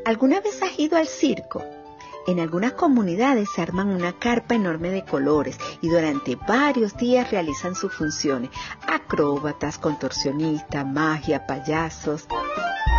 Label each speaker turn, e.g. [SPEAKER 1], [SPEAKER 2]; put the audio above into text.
[SPEAKER 1] ¿Alguna vez has ido al circo? En algunas comunidades se arman una carpa enorme de colores y durante varios días realizan sus funciones. Acróbatas, contorsionistas, magia, payasos.